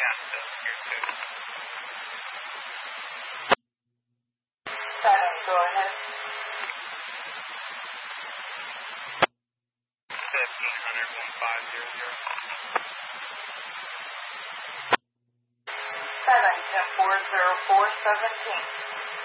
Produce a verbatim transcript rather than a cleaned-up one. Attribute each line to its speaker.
Speaker 1: Seven, go ahead.
Speaker 2: Fifteen hundred one five zero zero.
Speaker 1: Seven, ten four zero four seventeen.